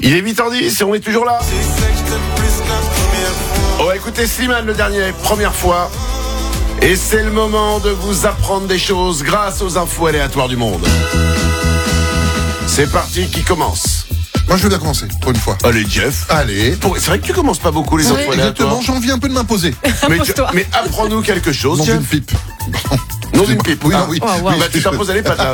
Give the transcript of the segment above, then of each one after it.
Il est 8h10 et on est toujours là. On va écouter Slimane le dernier, première fois. Et c'est le moment de vous apprendre des choses grâce aux infos aléatoires du monde. C'est parti, qui commence? Moi, je veux bien commencer, pour une fois. Allez, Jeff. Allez. C'est vrai que tu commences pas beaucoup les infos aléatoires. Exactement, j'ai envie un peu de m'imposer. Mais apprends-nous quelque chose, Dans Jeff. une pipe. Nom d'une pipe. Oui, Ah, oui. Oh, wow. Bah, tu t'imposes les pattes.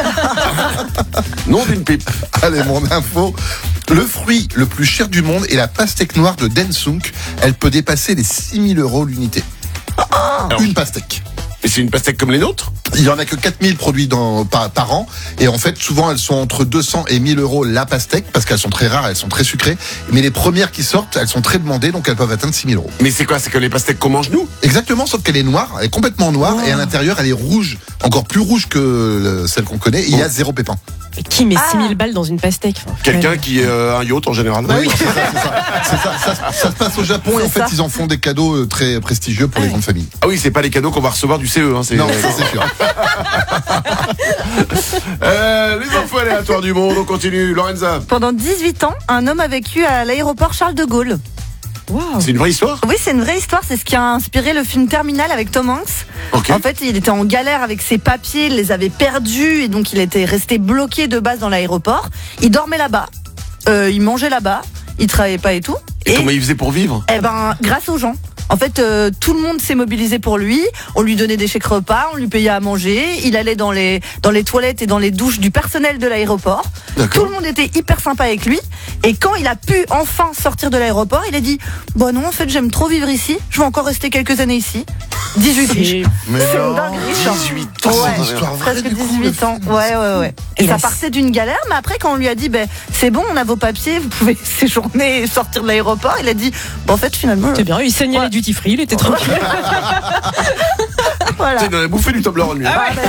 Nom d'une pipe. Allez, mon info. Le fruit le plus cher du monde est la pastèque noire de Densunk. Elle peut dépasser les 6 000 € l'unité. Une pastèque. Et c'est une pastèque comme les nôtres? Il n'y en a que 4 000 produits par an. Et en fait, souvent, elles sont entre 200 et 1 000 € la pastèque, parce qu'elles sont très rares, elles sont très sucrées. Mais les premières qui sortent, elles sont très demandées, donc elles peuvent atteindre 6 000 €. Mais c'est quoi? C'est que les pastèques qu'on mange nous? Exactement, sauf qu'elle est noire, elle est complètement noire, et à l'intérieur, elle est rouge, encore plus rouge que celle qu'on connaît. Et il y a 0 pépin. Qui met 6000 balles dans une pastèque? Quelqu'un qui est un yacht en général. Oui, c'est ça. Ça se passe au Japon, et en fait, ils en font des cadeaux très prestigieux pour les grandes familles. Ah oui, c'est pas les cadeaux qu'on va recevoir du CE. Hein, non, ça c'est sûr. Les infos aléatoires du monde, on continue. Lorenza. Pendant 18 ans, un homme a vécu à l'aéroport Charles de Gaulle. Wow. C'est une vraie histoire? Oui, c'est une vraie histoire. C'est ce qui a inspiré le film Terminal avec Tom Hanks. Okay. En fait, il était en galère avec ses papiers, il les avait perdus et donc il était resté bloqué de base dans l'aéroport. Il dormait là-bas, il mangeait là-bas, il travaillait pas et tout. Et comment il faisait pour vivre? Eh ben, grâce aux gens. En fait, tout le monde s'est mobilisé pour lui. On lui donnait des chèques repas, on lui payait à manger. Il allait dans les toilettes et dans les douches du personnel de l'aéroport. Tout le monde était hyper sympa avec lui. Et quand il a pu enfin sortir de l'aéroport, il a dit « Bon non, en fait, j'aime trop vivre ici. Je vais encore rester quelques années ici. » 18 riches. C'est une dinguerie. 18 ans. Ouais, C'est une histoire vraie, presque du coup, 18 ans. Ouais. Et ça partait d'une galère, mais après, quand on lui a dit c'est bon, on a vos papiers, vous pouvez séjourner et sortir de l'aéroport, il a dit en fait, finalement. C'est bien, il saignait les duty free, il était tranquille. Voilà. Il a bouffé du Toblerone, lui.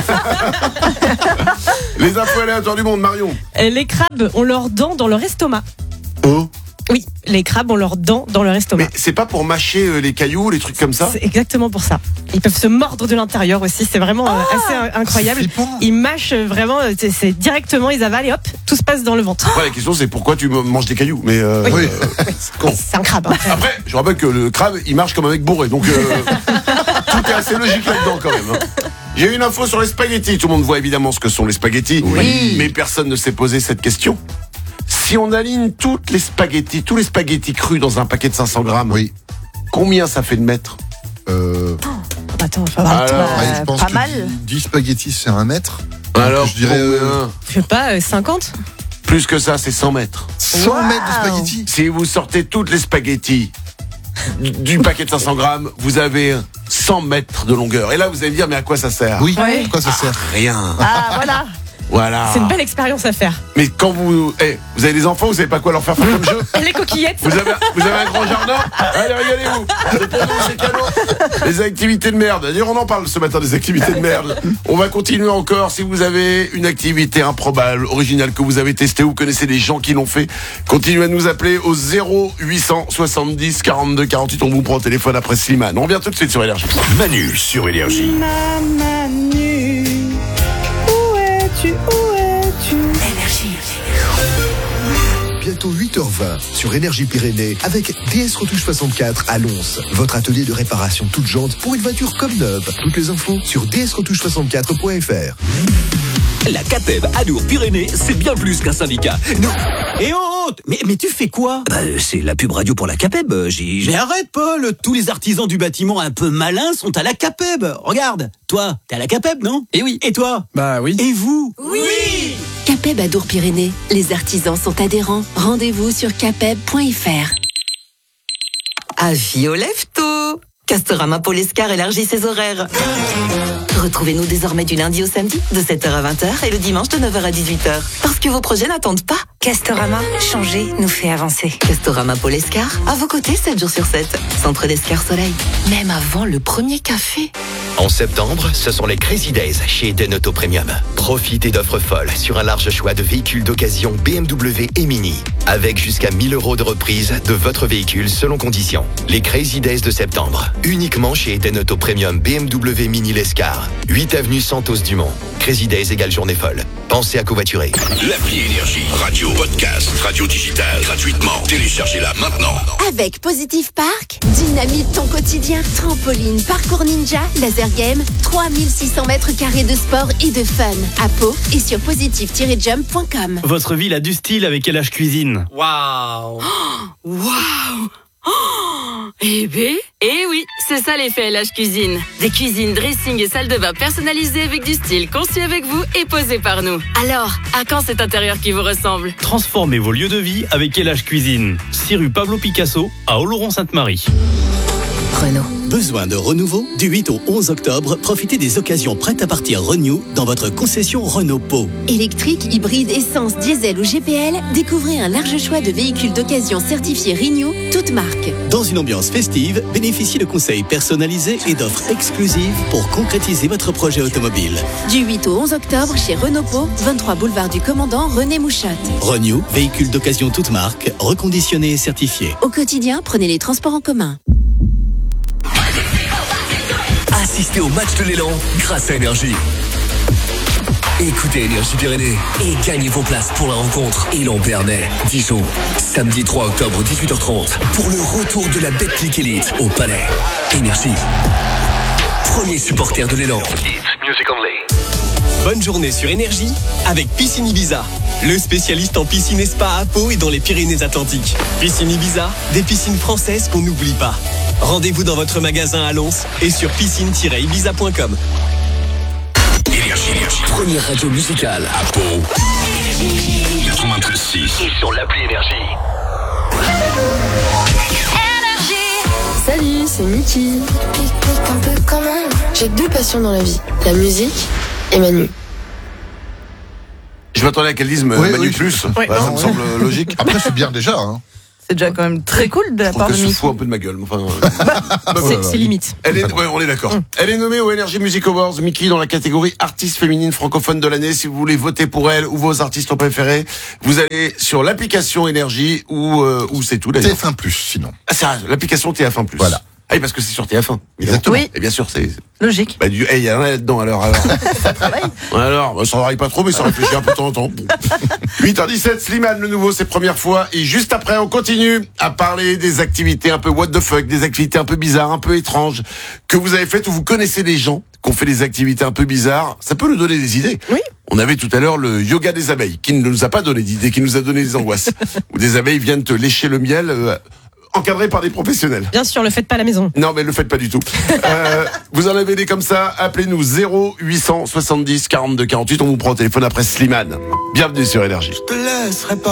Les infos aléatoires du monde, Marion. Les crabes ont leurs dents dans leur estomac. Oh. Oui, les crabes ont leurs dents dans leur estomac. Mais c'est pas pour mâcher les cailloux, les trucs comme ça? C'est exactement pour ça. Ils peuvent se mordre de l'intérieur aussi, c'est vraiment assez incroyable. Ils mâchent vraiment, c'est directement, ils avalent et hop, tout se passe dans le ventre. Après, la question c'est pourquoi tu manges des cailloux? Mais Oui. C'est un crabe. Hein. Après, je rappelle que le crabe, il marche comme un mec bourré, donc tout est assez logique là-dedans quand même. J'ai une info sur les spaghettis. Tout le monde voit évidemment ce que sont les spaghettis, mais personne ne s'est posé cette question. Si on aligne tous les spaghettis crus dans un paquet de 500 grammes, combien ça fait de mètres? Attends, je pense pas que mal. 10 spaghettis, c'est 1 mètre. Alors, je dirais je sais pas, 50? plus que ça, c'est 100 mètres. 100 mètres de spaghettis. Si vous sortez toutes les spaghettis du paquet de 500 grammes, vous avez 100 mètres de longueur. Et là, vous allez me dire, mais à quoi ça sert? Oui, pourquoi ça sert? Rien. Ah, voilà. C'est une belle expérience à faire. Mais quand vous avez des enfants, vous savez pas quoi leur faire comme jeu? Les coquillettes. Vous avez un grand jardin? Allez, régalez-vous. C'est pour nous, c'est cadeau. Les activités de merde. D'ailleurs, on en parle ce matin des activités de merde. On va continuer encore. Si vous avez une activité improbable, originale, que vous avez testée ou connaissez des gens qui l'ont fait, continuez à nous appeler au 0800 70 42 48. On vous prend au téléphone après Slimane. On revient tout de suite sur Énergie. Manu sur Énergie. Manu, où es-tu? Bientôt 8h20 sur Énergie Pyrénées avec DS Retouche 64 à Lons. Votre atelier de réparation toute jante pour une voiture comme neuve. Toutes les infos sur dsretouche64.fr. La CAPEB Adour-Pyrénées, c'est bien plus qu'un syndicat. Nous... Et oh, mais tu fais quoi? C'est la pub radio pour la CAPEB. Mais arrête, Paul. Tous les artisans du bâtiment un peu malins sont à la CAPEB. Regarde, toi, t'es à la CAPEB, non? Eh oui. Et toi? Bah oui. Et vous? Oui. CAPEB Adour-Pyrénées. Les artisans sont adhérents. Rendez-vous sur capeb.fr. Avis aux leftos. Castorama Polescar élargit ses horaires. Retrouvez-nous désormais du lundi au samedi, de 7h à 20h et le dimanche de 9h à 18h. Parce que vos projets n'attendent pas. Castorama, changer nous fait avancer. Castorama Polescar, à vos côtés 7 jours sur 7. Centre d'Escar Soleil. Même avant le premier café. En septembre, ce sont les Crazy Days chez Eden Auto Premium. Profitez d'offres folles sur un large choix de véhicules d'occasion BMW et Mini. Avec jusqu'à 1 000 € de reprise de votre véhicule selon conditions. Les Crazy Days de septembre. Uniquement chez Eden Auto Premium BMW Mini Lescar. 8 avenue Santos-Dumont. Crazy Days égale journée folle. Pensez à covoiturer. L'appli Énergie. Radio, podcast. votre radio digitale gratuitement. Téléchargez-la maintenant. Avec Positive Park, dynamite ton quotidien, trampoline, parcours ninja, laser game, 3600 mètres carrés de sport et de fun. À Pau et sur positive-jump.com. Votre ville a du style avec LH Cuisine. Waouh! Waouh! Eh oui, c'est ça l'effet LH Cuisine. Des cuisines, dressing et salles de bain personnalisées avec du style conçu avec vous et posé par nous. Alors, à quand cet intérieur qui vous ressemble? Transformez vos lieux de vie avec LH Cuisine. 6 rue Pablo Picasso à Oloron-Sainte-Marie. Renault. Besoin de renouveau? Du 8 au 11 octobre, profitez des occasions prêtes à partir Renew dans votre concession Renault Pau. Électrique, hybride, essence, diesel ou GPL, découvrez un large choix de véhicules d'occasion certifiés Renew, toutes marques. Dans une ambiance festive, bénéficiez de conseils personnalisés et d'offres exclusives pour concrétiser votre projet automobile. Du 8 au 11 octobre chez Renault Pau, 23 boulevard du Commandant René Mouchotte. Renew, véhicules d'occasion toutes marques, reconditionnés et certifiés. Au quotidien, prenez les transports en commun. Assistez au match de l'élan grâce à Énergie. Écoutez Énergie Pyrénées et gagnez vos places pour la rencontre Élan-Bernay, Dijon, samedi 3 octobre 18h30 pour le retour de la Betclic Elite au Palais. Énergie, premier supporter de l'élan. Bonne journée sur Énergie avec Piscine Ibiza, le spécialiste en piscine et spa à Pau et dans les Pyrénées-Atlantiques. Piscine Ibiza, des piscines françaises qu'on n'oublie pas. Rendez-vous dans votre magasin à Lons et sur piscine-ibiza.com. Énergie, première radio musicale à Pau. 93.6 et sur l'appli Énergie. Salut, c'est Niki. Un peu quand même. J'ai 2 passions dans la vie, la musique et Manu. Je m'attendais à qu'elle dise Manu plus. Ça me semble logique. Après, c'est bien déjà. Hein. C'est déjà quand même très cool de la part de Miki. Je se fout un peu de ma gueule. Enfin, c'est limite. On est d'accord. Elle est nommée au Energy Music Awards, Miki, dans la catégorie artiste féminine francophone de l'année. Si vous voulez voter pour elle ou vos artistes préférés, vous allez sur l'application Énergie ou c'est tout d'ailleurs. TF1+, sinon. Ah, c'est l'application TF1+. Voilà. Ah oui, parce que c'est sur TF1. Exactement. Oui. Et bien sûr, c'est logique. Bah, il y en a là-dedans, alors. Ça travaille. Alors, ça travaille pas trop, mais ça réfléchit un peu de temps en temps. 8h17, Slimane, le nouveau, c'est première fois. Et juste après, on continue à parler des activités un peu what the fuck, des activités un peu bizarres, un peu étranges, que vous avez faites ou vous connaissez des gens qui ont fait des activités un peu bizarres. Ça peut nous donner des idées. Oui. On avait tout à l'heure le yoga des abeilles, qui ne nous a pas donné d'idées, qui nous a donné des angoisses. Où des abeilles viennent te lécher le miel, encadré par des professionnels. Bien sûr, le faites pas à la maison. Non, mais le faites pas du tout. Vous en avez des comme ça, appelez-nous 0870 42 48, on vous prend au téléphone après Slimane. Bienvenue sur Énergie. Je te laisserai pas